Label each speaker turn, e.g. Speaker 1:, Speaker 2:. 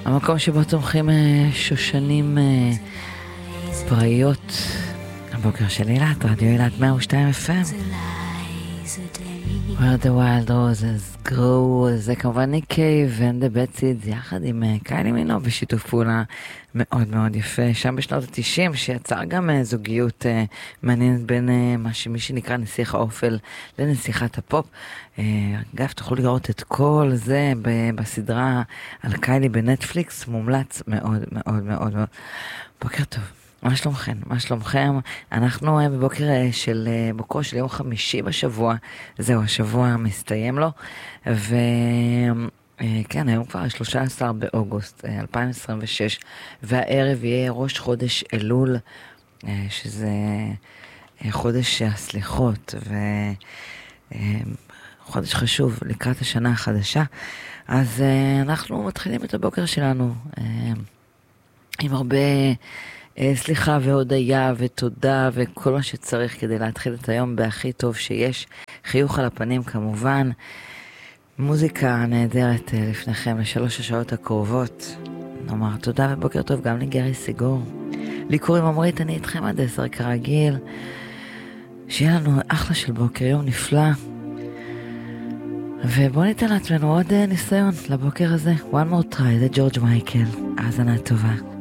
Speaker 1: המקום שבו צומחים שושנים פראיות. הבוקר של אילת, רדיו אילת 102 FM. Where the wild roses grow. זה כמובן ניק קייב and the bad seeds יחד עם קיילי מינוב בשיתוף פעולה מאוד מאוד יפה שם בשנות ה-90, שיצר גם זוגיות מעניינת בין מי שנקרא נסיך האופל לנסיכת הפופ. אגב, תוכלו לראות את כל זה בסדרה על קיילי בנטפליקס, מומלץ מאוד מאוד מאוד מאוד. בוקר טוב, מה שלומכם? מה שלומכם? אנחנו בבוקר של בוקרו של יום חמישי בשבוע, זהו, השבוע מסתיים לו, וכן, היום כבר 13 באוגוסט 2026, והערב יהיה ראש חודש אלול, שזה חודש הסליחות, וחודש חשוב לקראת השנה החדשה. אז אנחנו מתחילים את הבוקר שלנו עם הרבה סליחה והודיה ותודה וכל מה שצריך כדי להתחיל את היום בהכי טוב שיש. חיוך על הפנים כמובן, מוזיקה נהדרת לפניכם לשלוש השעות הקרובות. נאמר תודה ובוקר טוב גם לגרי סיגור. ליקורים אמרית, אני איתכם עד 10 כרגיל. שיהיה לנו אחלה של בוקר, יום נפלא. ובואו ניתן לעצמנו עוד ניסיון לבוקר הזה. One more try, זה ג'ורג' מייקל. האזנה טובה.